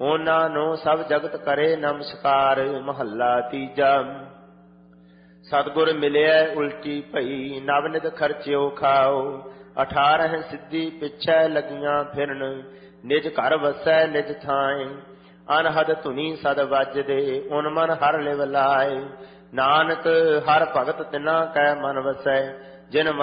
ਉਹਨਾਂ ਨੂੰ ਸਭ ਜਗਤ ਕਰੇ ਨਮਸਕਾਰ। ਮਹੱਲਾ ਤੀਜਾ। ਸਤਿਗੁਰ ਮਿਲਿਆ ਉਲਟੀ ਭਈ, ਨਵ ਨਿਧ ਖਰਚਿਓ ਖਾਓ। 18 ਸਿੱਧੀ ਪਿੱਛੇ ਲੱਗੀਆਂ ਫਿਰਨ, ਨਿਜ ਘਰ ਵਸੈ ਨਿਜ ਥਾਏ। ਅਨਹਦ ਧੁਨੀ ਸਦ ਵੱਜਦੇ, ਉਨ ਮਨ ਹਰ ਲਿਵ ਲਾਏ। ਨਾਨਕ ਹਰ ਭਗਤ ਤਿਨਾ ਕੈ ਮਨ ਵਸੈ, ਜਿਨ